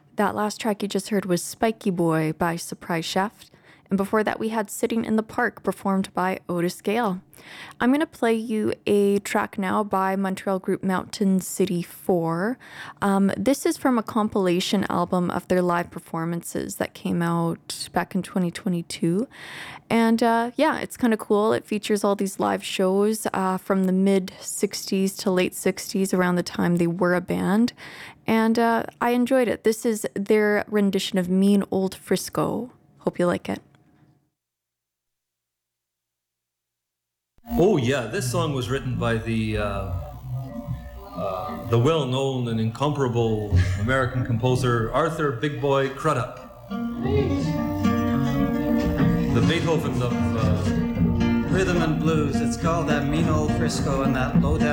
That last track you just heard was Spiky Boy by Surprise Chef. And before that, we had Sitting in the Park, performed by Otis Gale. I'm going to play you a track now by Montreal group Mountain City 4. This is from a compilation album of their live performances that came out back in 2022. And yeah, it's kind of cool. It features all these live shows from the mid-60s to late 60s, around the time they were a band. And I enjoyed it. This is their rendition of Mean Old Frisco. Hope you like it. Oh yeah, this song was written by the well-known and incomparable American composer Arthur Big Boy Crudup. The Beethoven of rhythm and blues. It's called that Mean Old Frisco and that low down.